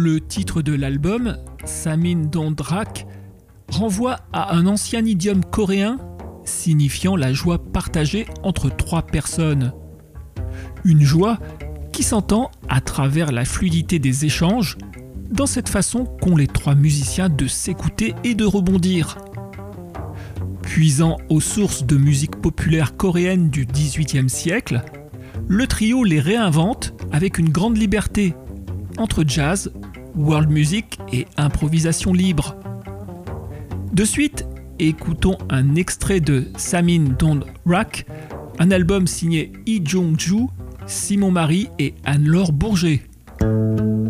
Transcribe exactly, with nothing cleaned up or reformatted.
Le titre de l'album, Samin Dondrak, renvoie à un ancien idiome coréen signifiant la joie partagée entre trois personnes. Une joie qui s'entend à travers la fluidité des échanges, dans cette façon qu'ont les trois musiciens de s'écouter et de rebondir. Puisant aux sources de musique populaire coréenne du dix-huitième siècle, le trio les réinvente avec une grande liberté, entre jazz, world music et improvisation libre. De suite, écoutons un extrait de Samin Dondrak, un album signé Lee Jong-ju, Simon Marie et Anne-Laure Bourget.